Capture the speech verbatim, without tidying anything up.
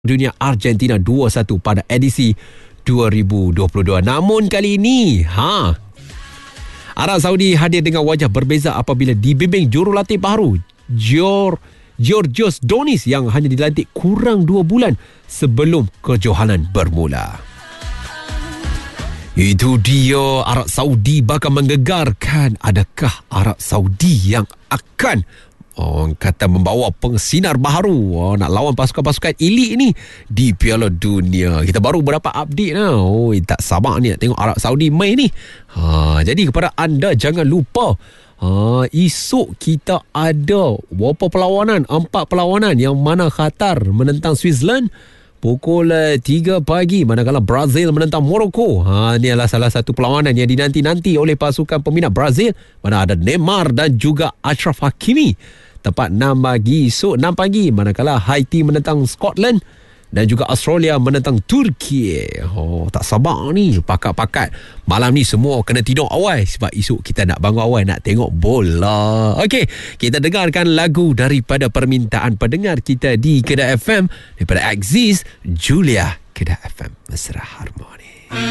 Dunia Argentina dua satu pada edisi dua ribu dua puluh dua. Namun kali ini, ha, Arab Saudi hadir dengan wajah berbeza apabila dibimbing jurulatih baru Gior Georgios Donis yang hanya dilantik kurang dua bulan sebelum kejohanan bermula. Itu dia, Arab Saudi bakal menggegarkan. Adakah Arab Saudi yang akan orang kata membawa pengsinar baru oh, nak lawan pasukan-pasukan elit ni di Piala Dunia? Kita baru berapa update lah. Oh, tak sabar ni nak tengok Arab Saudi main ni. Ha, jadi kepada anda jangan lupa, ha, esok kita ada berapa perlawanan? Empat perlawanan, yang mana Qatar menentang Switzerland pukul tiga pagi, manakala Brazil menentang Morocco. Ha, ini adalah salah satu perlawanan yang dinanti-nanti oleh pasukan peminat Brazil, mana ada Neymar dan juga Achraf Hakimi. Tepat enam pagi esok, enam pagi, manakala Haiti menentang Scotland dan juga Australia menentang Turki. Oh, tak sabar ni pakat-pakat. Malam ni semua kena tidur awal sebab esok kita nak bangun awal nak tengok bola. Okey, kita dengarkan lagu daripada permintaan pendengar kita di Kedah F M daripada Axis, Julia. Kedah F M, Mesra Harmoni.